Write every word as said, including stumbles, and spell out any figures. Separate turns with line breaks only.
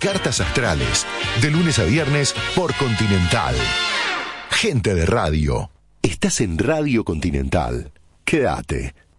Cartas Astrales, de lunes a viernes por Continental. Gente de radio. Estás en Radio Continental. Quédate.